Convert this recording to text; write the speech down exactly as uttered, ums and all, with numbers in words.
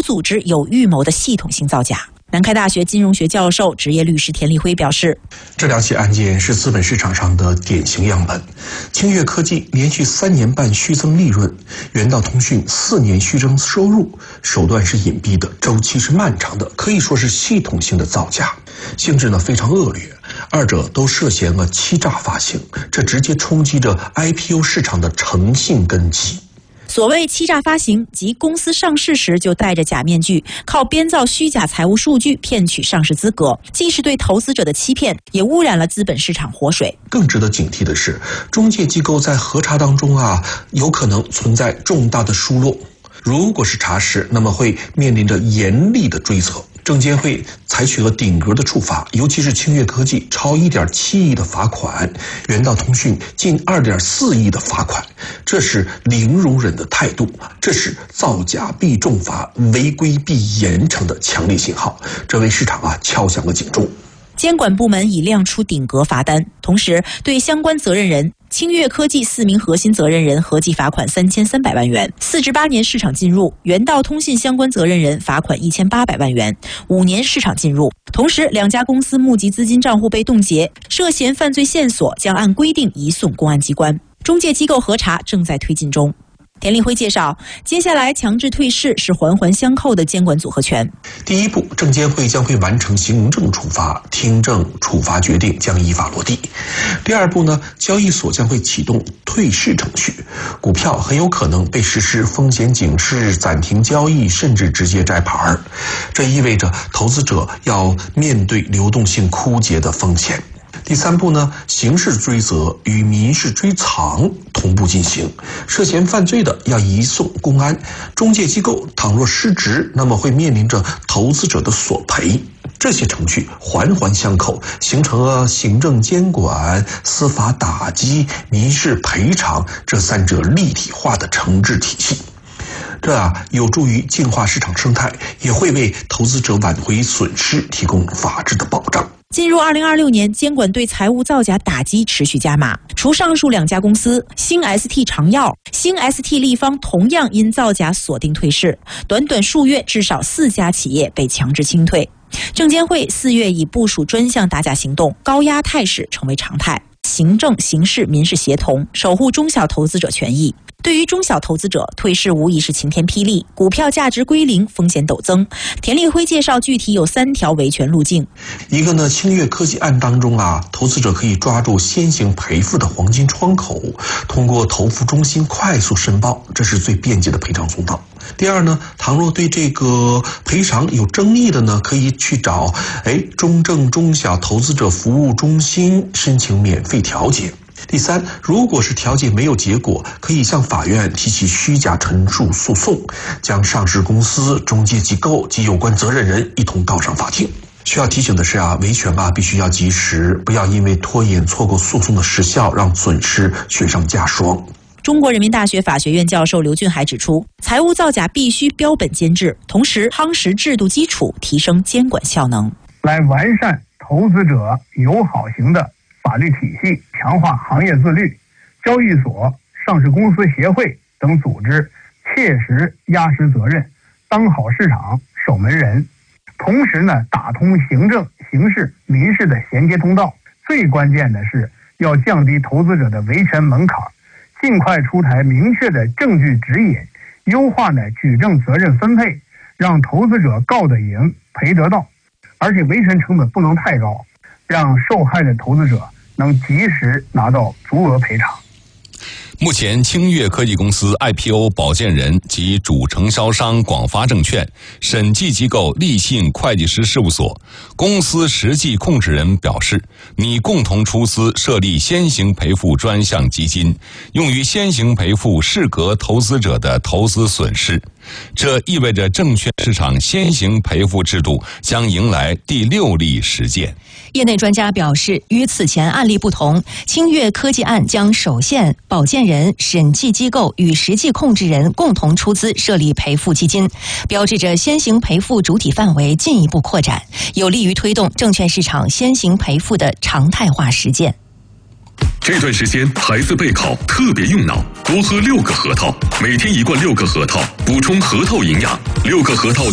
组织、有预谋的系统性造假。南开大学金融学教授、执业律师田立辉表示， 这两起案件是资本市场上的典型样本。清越科技连续三年半虚增利润，元道通讯四年虚增收入，手段是隐蔽的，周期是漫长的，可以说是系统性的造假，性质呢非常恶劣。二者都涉嫌了欺诈发行，这直接冲击着 I P O 市场的诚信根基。 所谓欺诈发行，即公司上市时就戴着假面具，靠编造虚假财务数据骗取上市资格，既是对投资者的欺骗，也污染了资本市场活水。 更值得警惕的是，中介机构在核查当中啊，有可能存在重大的疏漏。如果是查实，那么会面临着严厉的追责。证监会采取了顶格的处罚，尤其是清越科技超 一点七亿的罚款，元道通讯近 二点四亿的罚款，这是零容忍的态度，这是造假必重罚、违规必严惩的强烈信号，这为市场啊敲响了警钟。 监管部门已亮出顶格罚单，同时对相关责任人清越科技四名核心责任人合计罚款三千三百万元，四至八年市场禁入；元道通信相关责任人罚款一千八百万元，五年市场禁入。同时，两家公司募集资金账户被冻结，涉嫌犯罪线索将按规定移送公安机关。中介机构核查正在推进中。田立辉介绍，接下来强制退市是环环相扣的监管组合拳。 第一步，证监会将会完成行政处罚，听证处罚决定将依法落地。第二步呢，交易所将会启动退市程序，股票很有可能被实施风险警示、暂停交易，甚至直接摘牌。这意味着投资者要面对流动性枯竭的风险。第三步呢，刑事追责与民事追偿同步进行，涉嫌犯罪的要移送公安，中介机构倘若失职，那么会面临着投资者的索赔。这些程序环环相扣，形成了行政监管、司法打击、民事赔偿这三者立体化的惩治体系。这啊有助于净化市场生态，也会为投资者挽回损失提供法治的保障。 进入二零二六年，监管对财务造假打击持续加码。除上述两家公司，新 S T 长药、新 S T 立方同样因造假锁定退市，短短数月，至少四家企业被强制清退。证监会四月已部署专项打假行动，高压态势成为常态。行政、刑事、民事协同，守护中小投资者权益。对于中小投资者，退市无疑是晴天霹雳，股票价值归零，风险陡增。田立辉介绍，具体有三条维权路径。 一个呢，清越科技案当中啊，投资者可以抓住先行赔付的黄金窗口，通过投付中心快速申报，这是最便捷的赔偿通道。第二呢，倘若对这个赔偿有争议的呢，可以去找哎中证中小投资者服务中心申请免费调解。第三，如果是调解没有结果，可以向法院提起虚假陈述诉讼，将上市公司、中介机构及有关责任人一同告上法庭。需要提醒的是啊，维权啊必须要及时，不要因为拖延错过诉讼的时效，让损失雪上加霜。 中国人民大学法学院教授刘俊海指出，财务造假必须标本兼治，同时夯实制度基础，提升监管效能， 来完善投资者友好型的法律体系，强化行业自律。交易所、上市公司协会等组织切实压实责任，当好市场守门人。同时呢，打通行政、刑事、民事的衔接通道。最关键的是要降低投资者的维权门槛，尽快出台明确的证据指引，优化呢举证责任分配，让投资者告得赢、赔得到，而且维权成本不能太高，让受害的投资者能及时拿到足额赔偿。 目前，清越科技公司 I P O 保荐人及主承销商广发证券、审计机构立信会计师事务所、公司实际控制人表示，拟共同出资设立先行赔付专项基金，用于先行赔付适格投资者的投资损失。这意味着证券市场先行赔付制度将迎来第六例实践。 业内专家表示，与此前案例不同，清越科技案将首现保荐人、审计机构与实际控制人共同出资设立赔付基金，标志着先行赔付主体范围进一步扩展，有利于推动证券市场先行赔付的常态化实践。 这段时间孩子备考特别用脑，多喝六个核桃，每天一罐六个核桃，补充核桃营养。六个核桃